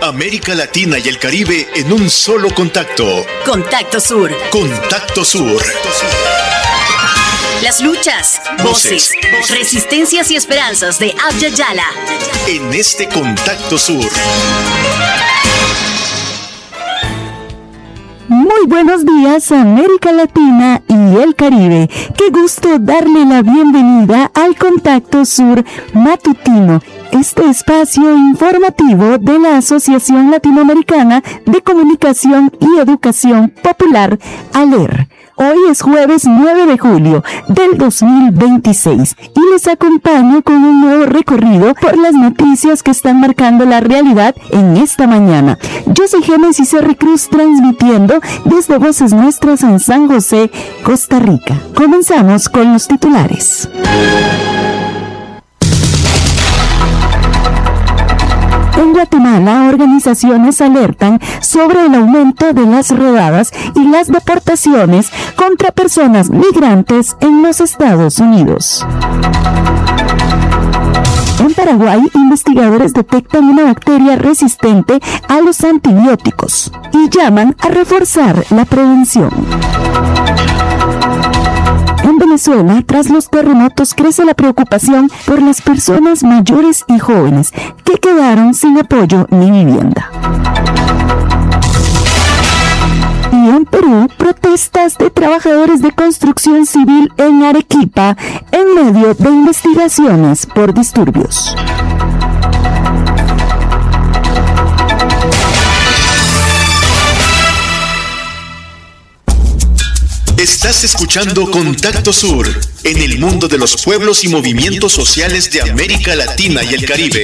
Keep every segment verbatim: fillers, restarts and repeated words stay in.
América Latina y el Caribe en un solo contacto. Contacto Sur. Contacto Sur. Las luchas, voces, voces, resistencias y esperanzas de Abya Yala. En este Contacto Sur. Muy buenos días, América Latina y el Caribe. Qué gusto darle la bienvenida al Contacto Sur Matutino, este espacio informativo de la Asociación Latinoamericana de Comunicación y Educación Popular, ALER. Hoy es jueves nueve de julio del dos mil veintiséis y les acompaño con un nuevo recorrido por las noticias que están marcando la realidad en esta mañana. Yo soy Génesis C. Cruz, transmitiendo desde Voces Nuestras en San José, Costa Rica. Comenzamos con los titulares. En Guatemala, organizaciones alertan sobre el aumento de las redadas y las deportaciones contra personas migrantes en los Estados Unidos. En Paraguay, investigadores detectan una bacteria resistente a los antibióticos y llaman a reforzar la prevención. En Venezuela, tras los terremotos, crece la preocupación por las personas mayores y jóvenes que quedaron sin apoyo ni vivienda. Y en Perú, protestas de trabajadores de construcción civil en Arequipa en medio de investigaciones por disturbios. Estás escuchando Contacto Sur, en el mundo de los pueblos y movimientos sociales de América Latina y el Caribe.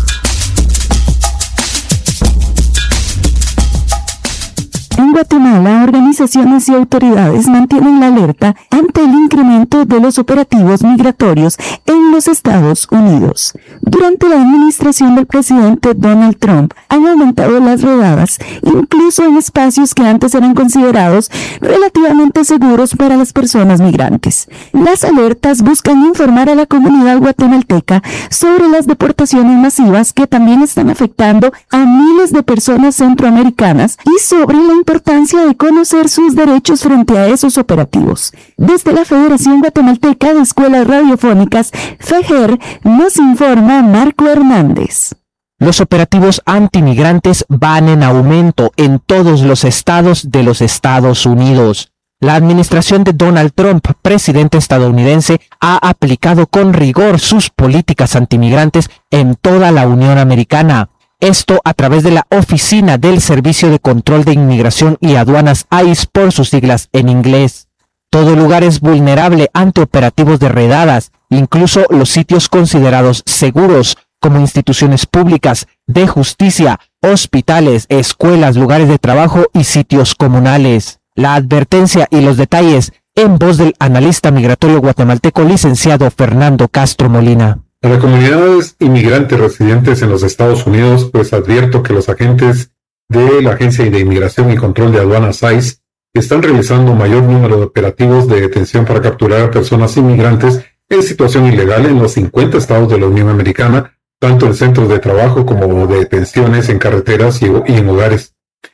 En Guatemala, organizaciones y autoridades mantienen la alerta ante el incremento de los operativos migratorios en los Estados Unidos. Durante la administración del presidente Donald Trump, han aumentado las redadas, incluso en espacios que antes eran considerados relativamente seguros para las personas migrantes. Las alertas buscan informar a la comunidad guatemalteca sobre las deportaciones masivas que también están afectando a miles de personas centroamericanas y sobre la importancia de conocer sus derechos frente a esos operativos. Desde la Federación Guatemalteca de Escuelas Radiofónicas, FEGER, nos informa Marco Hernández. Los operativos antimigrantes van en aumento en todos los estados de los Estados Unidos. La administración de Donald Trump, presidente estadounidense, ha aplicado con rigor sus políticas antimigrantes en toda la Unión Americana. Esto a través de la Oficina del Servicio de Control de Inmigración y Aduanas, I C E por sus siglas en inglés. Todo lugar es vulnerable ante operativos de redadas, incluso los sitios considerados seguros, como instituciones públicas, de justicia, hospitales, escuelas, lugares de trabajo y sitios comunales. La advertencia y los detalles en voz del analista migratorio guatemalteco licenciado Fernando Castro Molina. A las comunidades inmigrantes residentes en los Estados Unidos, pues advierto que los agentes de la Agencia de Inmigración y Control de Aduanas I C E están realizando un mayor número de operativos de detención para capturar a personas inmigrantes en situación ilegal en los cincuenta estados de la Unión Americana, tanto en centros de trabajo como de detenciones en carreteras y, y en hogares.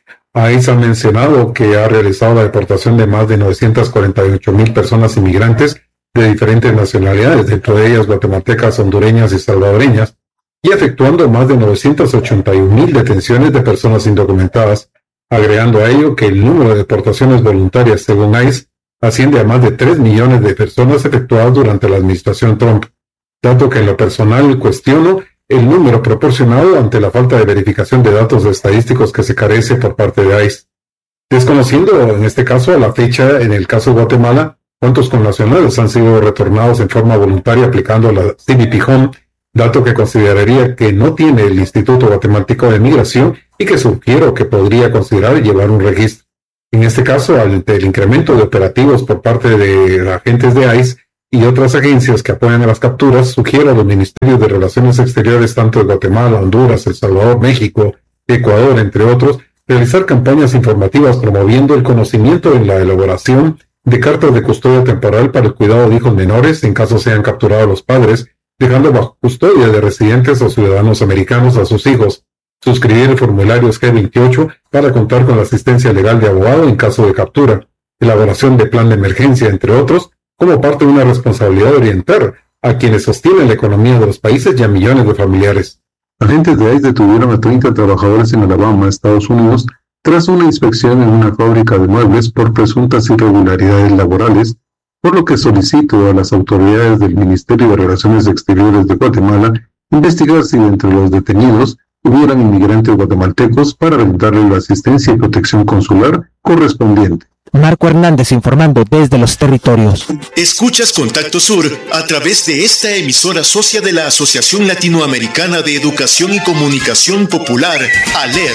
I C E ha mencionado que ha realizado la deportación de más de novecientas cuarenta y ocho mil personas inmigrantes de diferentes nacionalidades, dentro de ellas guatemaltecas, hondureñas y salvadoreñas, y efectuando más de novecientas ochenta y un mil detenciones de personas indocumentadas, agregando a ello que el número de deportaciones voluntarias, según I C E, asciende a más de tres millones de personas efectuadas durante la administración Trump, dato que en lo personal cuestiono el número proporcionado ante la falta de verificación de datos estadísticos que se carece por parte de I C E. Desconociendo en este caso a la fecha, en el caso de Guatemala, cuántos connacionales han sido retornados en forma voluntaria aplicando la C B P Home, dato que consideraría que no tiene el Instituto Guatemalteco de Migración y que sugiero que podría considerar llevar un registro. En este caso, ante el incremento de operativos por parte de agentes de I C E y otras agencias que apoyan a las capturas, sugiero a los ministerios de Relaciones Exteriores tanto de Guatemala, Honduras, El Salvador, México, Ecuador, entre otros, realizar campañas informativas promoviendo el conocimiento en la elaboración de cartas de custodia temporal para el cuidado de hijos menores en caso sean capturados los padres, dejando bajo custodia de residentes o ciudadanos americanos a sus hijos, suscribir el formulario G veintiocho para contar con la asistencia legal de abogado en caso de captura, elaboración de plan de emergencia, entre otros, como parte de una responsabilidad de orientar a quienes sostienen la economía de los países y a millones de familiares. Agentes de I C E detuvieron a treinta trabajadores en Alabama, Estados Unidos, tras una inspección en una fábrica de muebles por presuntas irregularidades laborales, por lo que solicitó a las autoridades del Ministerio de Relaciones Exteriores de Guatemala investigar si entre los detenidos hubieran inmigrantes guatemaltecos para brindarles la asistencia y protección consular correspondiente. Marco Hernández informando desde los territorios. Escuchas Contacto Sur a través de esta emisora socia de la Asociación Latinoamericana de Educación y Comunicación Popular, A L E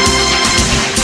D.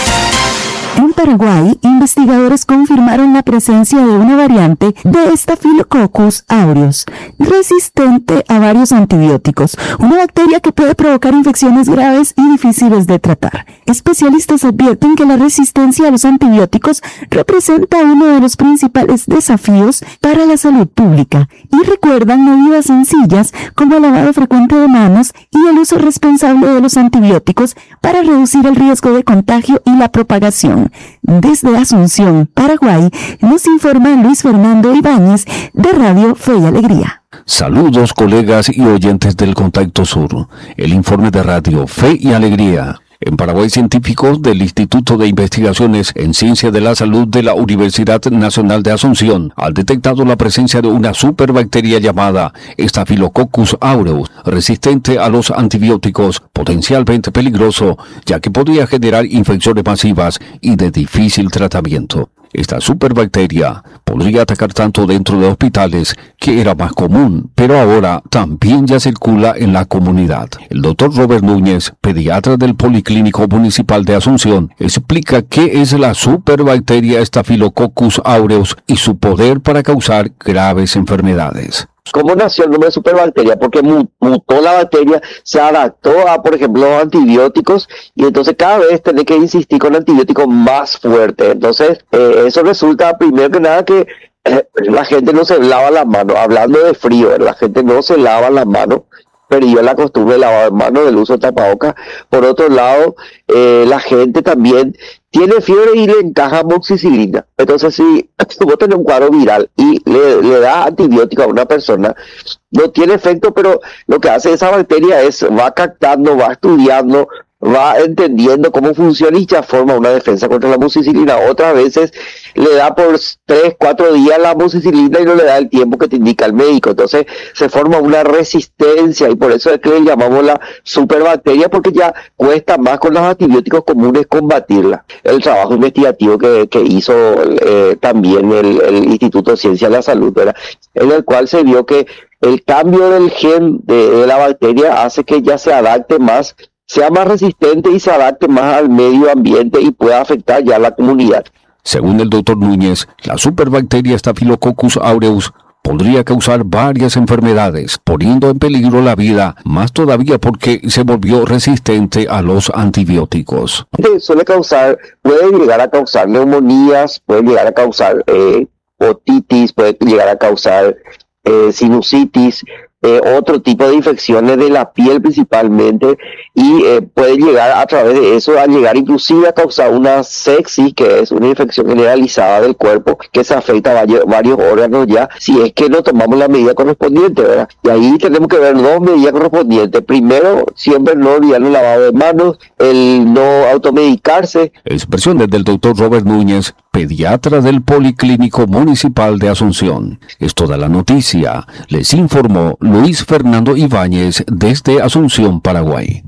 En Paraguay, investigadores confirmaron la presencia de una variante de Staphylococcus aureus, resistente a varios antibióticos, una bacteria que puede provocar infecciones graves y difíciles de tratar. Especialistas advierten que la resistencia a los antibióticos representa uno de los principales desafíos para la salud pública y recuerdan medidas sencillas como el lavado frecuente de manos y el uso responsable de los antibióticos para reducir el riesgo de contagio y la propagación. Desde Asunción, Paraguay, nos informa Luis Fernando Ibáñez de Radio Fe y Alegría. Saludos, colegas y oyentes del Contacto Sur. El informe de Radio Fe y Alegría. En Paraguay, científicos del Instituto de Investigaciones en Ciencia de la Salud de la Universidad Nacional de Asunción han detectado la presencia de una superbacteria llamada Staphylococcus aureus, resistente a los antibióticos, potencialmente peligroso, ya que podría generar infecciones masivas y de difícil tratamiento. Esta superbacteria podría atacar tanto dentro de hospitales, que era más común, pero ahora también ya circula en la comunidad. El doctor Robert Núñez, pediatra del Policlínico Municipal de Asunción, explica qué es la superbacteria Staphylococcus aureus y su poder para causar graves enfermedades. ¿Cómo nació el nombre de superbacteria? Porque mutó la bacteria, se adaptó a, por ejemplo, antibióticos, y entonces cada vez tenés que insistir con antibióticos más fuertes. Entonces, eh, eso resulta, primero que nada, que eh, la gente no se lava las manos. Hablando de frío, la gente no se lava las manos, perdió la costumbre de lavar manos, del uso de tapabocas. Por otro lado, eh, la gente también tiene fiebre y le encaja amoxicilina. Entonces, si vos tenés un cuadro viral y le, le da antibiótico a una persona, no tiene efecto, pero lo que hace esa bacteria es, va captando, va estudiando, va entendiendo cómo funciona y ya forma una defensa contra la amoxicilina. Otras veces le da por tres, cuatro días la amoxicilina y no le da el tiempo que te indica el médico. Entonces se forma una resistencia y por eso es que le llamamos la superbacteria, porque ya cuesta más con los antibióticos comunes combatirla. El trabajo investigativo que, que hizo eh, también el, el Instituto de Ciencia de la Salud, ¿verdad?, en el cual se vio que el cambio del gen de, de la bacteria hace que ya se adapte más, sea más resistente y se adapte más al medio ambiente y pueda afectar ya a la comunidad. Según el doctor Núñez, la superbacteria Staphylococcus aureus podría causar varias enfermedades, poniendo en peligro la vida, más todavía porque se volvió resistente a los antibióticos. Suele causar, puede llegar a causar neumonías, puede llegar a causar eh, otitis, puede llegar a causar eh, sinusitis, Eh, otro tipo de infecciones de la piel principalmente, y eh, puede llegar a través de eso a llegar inclusive a causar una sepsis, que es una infección generalizada del cuerpo que se afecta a varios, varios órganos ya, si es que no tomamos la medida correspondiente, ¿verdad? Y ahí tenemos que ver dos medidas correspondientes. Primero, siempre no olvidar el lavado de manos, el no automedicarse. Expresiones del doctor Robert Núñez, pediatra del Policlínico Municipal de Asunción. Es toda la noticia. Les informó Luis Fernando Ibáñez desde Asunción, Paraguay.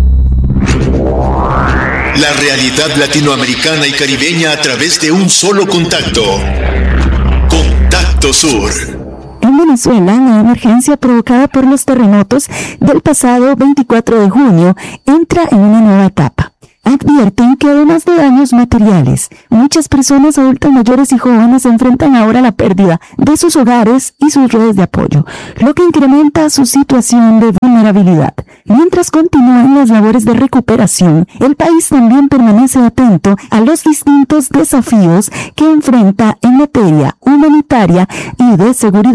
La realidad latinoamericana y caribeña a través de un solo contacto. Contacto Sur. En Venezuela, la emergencia provocada por los terremotos del pasado veinticuatro de junio entra en una nueva etapa. Advierten que además de daños materiales, muchas personas adultas mayores y jóvenes enfrentan ahora la pérdida de sus hogares y sus redes de apoyo, lo que incrementa su situación de vulnerabilidad. Mientras continúan las labores de recuperación, el país también permanece atento a los distintos desafíos que enfrenta en materia humanitaria y de seguridad.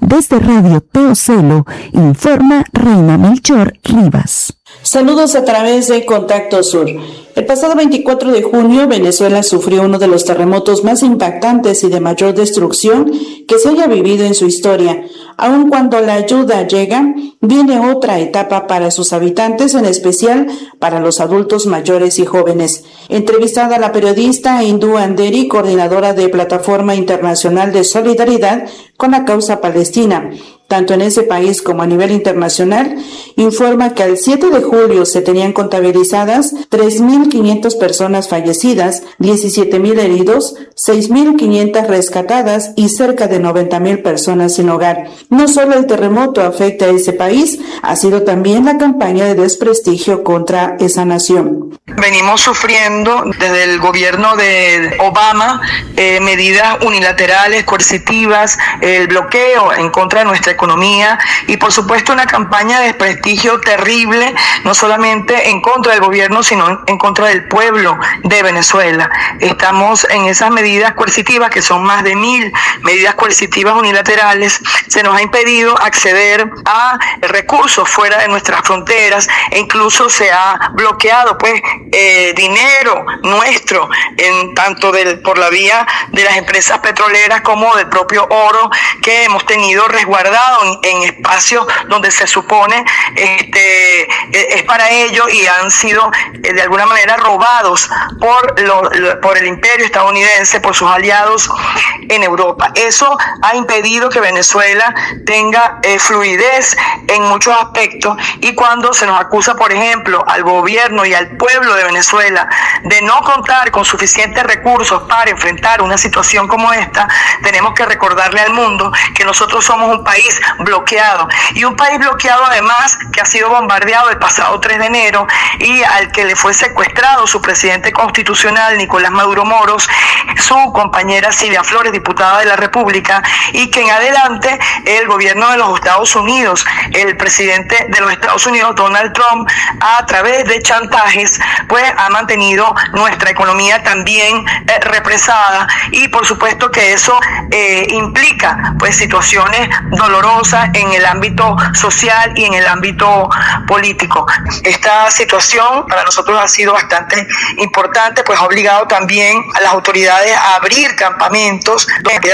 Desde Radio Teocelo, informa Reina Melchor Rivas. Saludos a través de Contacto Sur. El pasado veinticuatro de junio, Venezuela sufrió uno de los terremotos más impactantes y de mayor destrucción que se haya vivido en su historia. Aun cuando la ayuda llega, viene otra etapa para sus habitantes, en especial para los adultos mayores y jóvenes. Entrevistada a la periodista Hindú Anderi, coordinadora de Plataforma Internacional de Solidaridad con la Causa Palestina, tanto en ese país como a nivel internacional, informa que al siete de julio se tenían contabilizadas tres mil quinientas personas fallecidas, diecisiete mil heridos, seis mil quinientas rescatadas y cerca de noventa mil personas sin hogar. No solo el terremoto afecta a ese país, ha sido también la campaña de desprestigio contra esa nación. Venimos sufriendo desde el gobierno de Obama eh, medidas unilaterales, coercitivas, el bloqueo en contra de nuestra economía y por supuesto una campaña de desprestigio terrible, no solamente en contra del gobierno, sino en contra del pueblo de Venezuela. Estamos en esas medidas coercitivas, que son más de mil medidas coercitivas unilaterales. Se nos ha impedido acceder a recursos fuera de nuestras fronteras e incluso se ha bloqueado pues eh, dinero nuestro, en tanto del, por la vía de las empresas petroleras como del propio oro que hemos tenido resguardado en, en espacios donde se supone este, es para ello y han sido eh, de alguna manera robados por, lo, lo, por el imperio estadounidense, por sus aliados en Europa. Eso ha impedido que Venezuela tenga eh, fluidez en muchos aspectos, y cuando se nos acusa, por ejemplo, al gobierno y al pueblo de Venezuela de no contar con suficientes recursos para enfrentar una situación como esta, tenemos que recordarle al mundo que nosotros somos un país bloqueado, y un país bloqueado además que ha sido bombardeado el pasado tres de enero y al que le fue secuestrado su presidente constitucional Nicolás Maduro Moros, su compañera Silvia Flores, diputada de la República, y que en adelante el gobierno de los Estados Unidos, el presidente de los Estados Unidos, Donald Trump, a través de chantajes, pues ha mantenido nuestra economía también eh, represada, y por supuesto que eso eh, implica pues situaciones dolorosas en el ámbito social y en el ámbito político. Esta situación para nosotros ha sido bastante importante, pues ha obligado también a las autoridades a abrir campamentos donde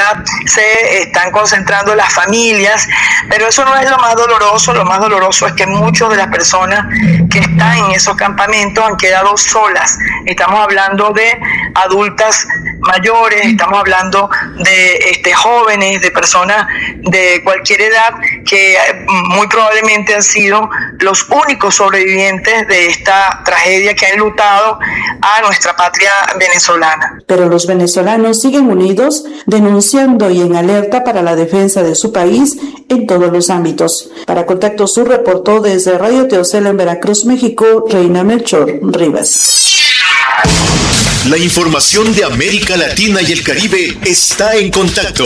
se están concentrando las familias, pero eso no es lo más doloroso. Lo más doloroso es que muchas de las personas que están en esos campamentos han quedado solas. Estamos hablando de adultas mayores, estamos hablando de este, jóvenes, de personas de cualquier edad que muy probablemente han sido los únicos sobrevivientes de esta tragedia que ha enlutado a nuestra patria venezolana. Pero los venezolanos siguen unidos, denunciando y en alerta para la defensa de su país en todos los ámbitos. Para Contacto Sur reportó desde Radio Teocelo en Veracruz, México, Reina Melchor Rivas. La información de América Latina y el Caribe está en Contacto.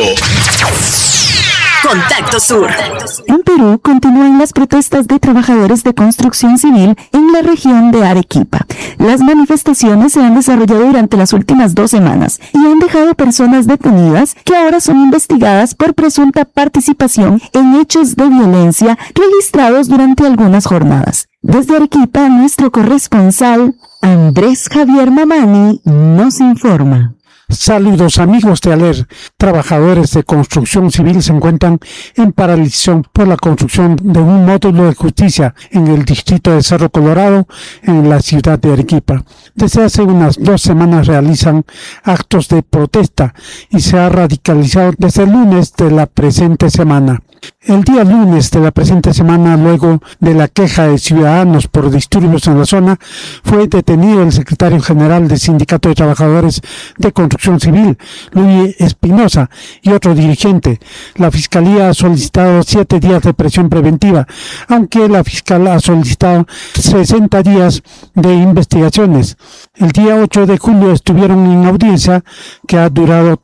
Contacto Sur. En Perú continúan las protestas de trabajadores de construcción civil en la región de Arequipa. Las manifestaciones se han desarrollado durante las últimas dos semanas y han dejado personas detenidas que ahora son investigadas por presunta participación en hechos de violencia registrados durante algunas jornadas. Desde Arequipa, nuestro corresponsal Andrés Javier Mamani nos informa. Saludos amigos de ALER. Trabajadores de construcción civil se encuentran en paralización por la construcción de un módulo de justicia en el distrito de Cerro Colorado, en la ciudad de Arequipa. Desde hace unas dos semanas realizan actos de protesta y se ha radicalizado desde el lunes de la presente semana. El día lunes de la presente semana, luego de la queja de ciudadanos por disturbios en la zona, fue detenido el secretario general del Sindicato de Trabajadores de Construcción Civil, Luis Espinosa, y otro dirigente. La Fiscalía ha solicitado siete días de prisión preventiva, aunque la fiscal ha solicitado sesenta días de investigaciones. El día ocho de julio estuvieron en audiencia que ha durado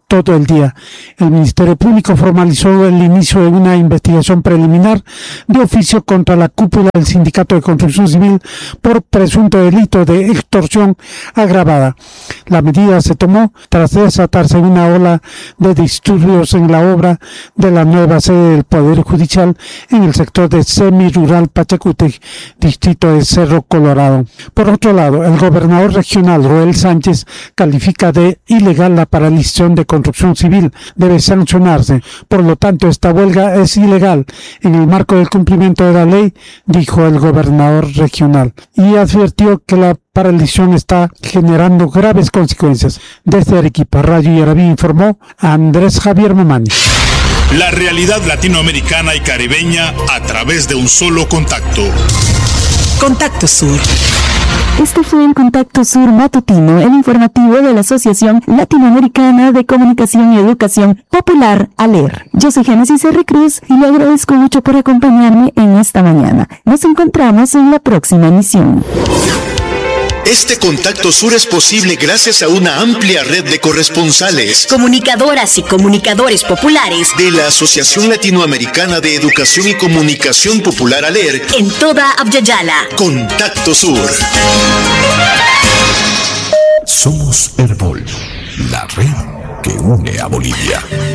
todo el día. El Ministerio Público formalizó el inicio de una investigación preliminar de oficio contra la cúpula del Sindicato de Construcción Civil por presunto delito de extorsión agravada. La medida se tomó tras desatarse una ola de disturbios en la obra de la nueva sede del Poder Judicial en el sector de semi-rural Pachacútec, distrito de Cerro Colorado. Por otro lado, el gobernador regional Roel Sánchez califica de ilegal la paralización de construcción civil, debe sancionarse. Por lo tanto, esta huelga es ilegal en el marco del cumplimiento de la ley, dijo el gobernador regional, y advirtió que la paralización está generando graves consecuencias. Desde Arequipa, Radio Yarabí informó a Andrés Javier Mamani. La realidad latinoamericana y caribeña a través de un solo contacto. Contacto Sur. Este fue el Contacto Sur Matutino, el informativo de la Asociación Latinoamericana de Comunicación y Educación Popular, ALER. Yo soy Génesis R. Cruz y le agradezco mucho por acompañarme en esta mañana. Nos encontramos en la próxima emisión. Este Contacto Sur es posible gracias a una amplia red de corresponsales, comunicadoras y comunicadores populares de la Asociación Latinoamericana de Educación y Comunicación Popular, ALER, en toda Abya-Yala. Contacto Sur. Somos Herbol, la red que une a Bolivia.